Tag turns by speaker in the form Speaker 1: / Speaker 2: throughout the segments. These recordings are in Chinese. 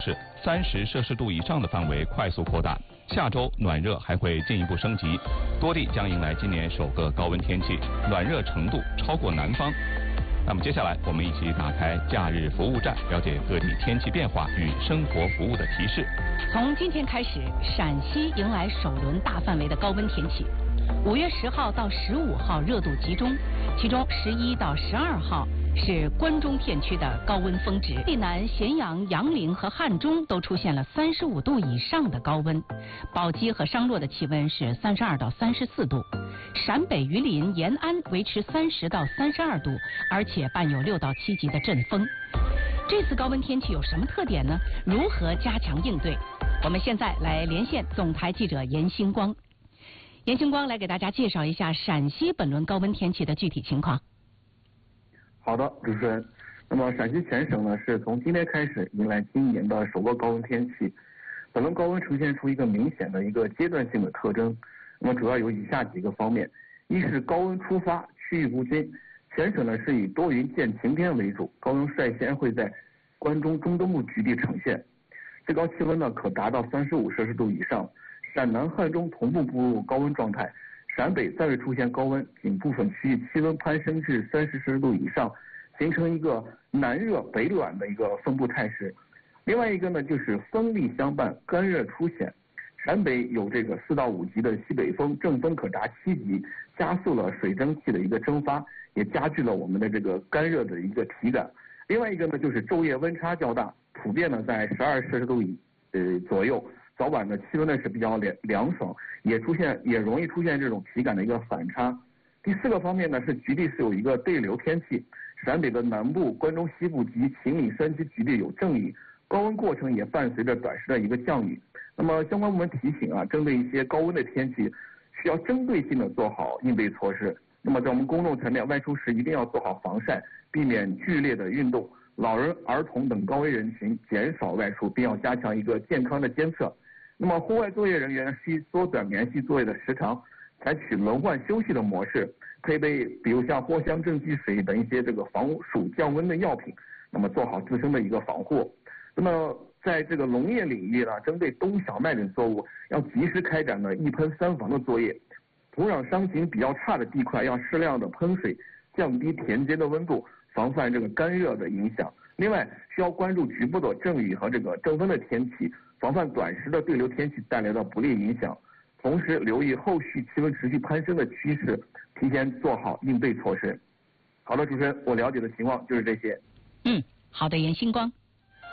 Speaker 1: 示，30°C以上的范围快速扩大。下周暖热还会进一步升级，多地将迎来今年首个高温天气，暖热程度超过南方。那么接下来我们一起打开假日服务站，了解各地天气变化与生活服务的提示。
Speaker 2: 从今天开始，陕西迎来首轮大范围的高温天气。5月10号到15号热度集中，其中11到12号是关中片区的高温峰值。济南、咸阳、杨凌和汉中都出现了35度以上的高温，宝鸡和商洛的气温是32到34度，陕北榆林、延安维持30到32度，而且伴有6到7级的阵风。这次高温天气有什么特点呢？如何加强应对？我们现在来连线总台记者严星光。严星光来给大家介绍一下陕西本轮高温天气的具体情况。
Speaker 3: 好的，主持人。那么陕西全省呢是从今天开始迎来今年的首个高温天气。本轮高温呈现出一个明显的一个阶段性的特征。那么主要有以下几个方面：一是高温出发，区域不均，全省呢是以多云见晴天为主，高温率先会在关中中东部局地呈现，最高气温呢可达到35°C以上。陕南、汉中同步步入高温状态，陕北暂未出现高温，仅部分区域气温攀升至30°C以上，形成一个南热北暖的一个分布态势。另外一个呢，就是风力相伴，干热出现。陕北有这个4到5级的西北风，正风可达7级，加速了水蒸气的一个蒸发，也加剧了我们的这个干热的一个体感。另外一个呢，就是昼夜温差较大，普遍呢在12°C左右。早晚的气温呢是比较凉爽，也容易出现这种体感的一个反差。第4个方面呢是局地是有一个对流天气，陕北的南部、关中西部及秦岭山区局地有阵雨，高温过程也伴随着短时的一个降雨。那么相关部门提醒啊，针对一些高温的天气，需要针对性的做好应对措施。那么在我们公众层面，外出时一定要做好防晒，避免剧烈的运动，老人、儿童等高危人群减少外出，并要加强一个健康的监测。那么户外作业人员需缩短连续作业的时长，采取轮换休息的模式，配备比如像藿香正气水等一些这个防暑降温的药品，那么做好自身的一个防护。那么在这个农业领域呢，针对冬小麦等作物，要及时开展呢1喷3防的作业。土壤伤情比较差的地块要适量的喷水，降低田间的温度，防范这个干热的影响。另外，需要关注局部的阵雨和这个阵风的天气，防范短时的对流天气带来的不利影响。同时，留意后续气温持续攀升的趋势，提前做好应对措施。好的，主持人，我了解的情况就是这些。
Speaker 2: 好的，严星光。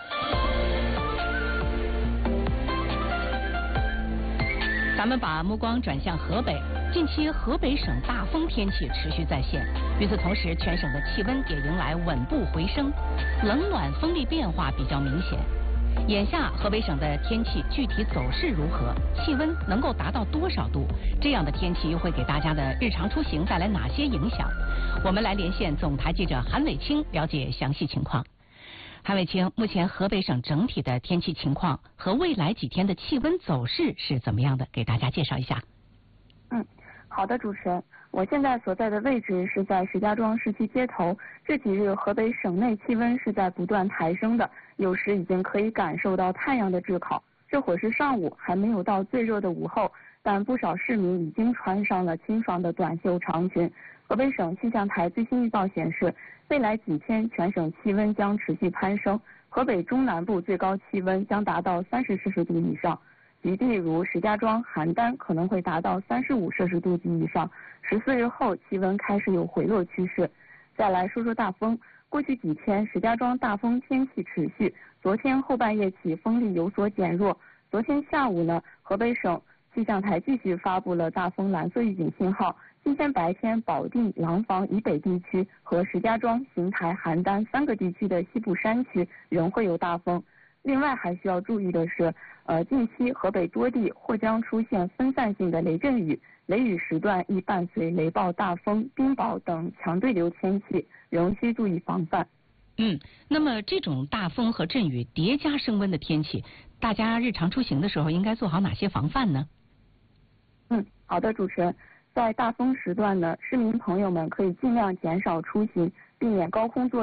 Speaker 2: 咱们把目光转向河北，近期河北省大风天气持续再现，与此同时，全省的气温也迎来稳步回升，冷暖风力变化比较明显。眼下河北省的天气具体走势如何？气温能够达到多少度？这样的天气又会给大家的日常出行带来哪些影响？我们来连线总台记者韩伟清了解详细情况。韩伟清，目前河北省整体的天气情况和未来几天的气温走势是怎么样的？给大家介绍一下。
Speaker 4: 好的，主持人，我现在所在的位置是在石家庄市区街头。这几日河北省内气温是在不断抬升的，有时已经可以感受到太阳的炙烤。这会是上午，还没有到最热的午后，但不少市民已经穿上了清爽的短袖长裙。河北省气象台最新预报显示，未来几天全省气温将持续攀升，河北中南部最高气温将达到30°C以上，局地如石家庄、邯郸可能会达到35°C以上。14日后气温开始有回落趋势。再来说说大风，过去几天石家庄大风天气持续，昨天后半夜起风力有所减弱。昨天下午呢，河北省气象台继续发布了大风蓝色预警信号。今天白天，保定、廊坊以北地区和石家庄、邢台、邯郸3个地区的西部山区仍会有大风。另外还需要注意的是，近期河北多地或将出现分散性的雷阵雨，雷雨时段易伴随雷暴、大风、冰雹等强对流天气，仍需注意防范。
Speaker 2: 那么这种大风和阵雨叠加升温的天气，大家日常出行的时候应该做好哪些防范呢？
Speaker 4: 好的，主持人。在大风时段呢，市民朋友们可以尽量减少出行，避免高空作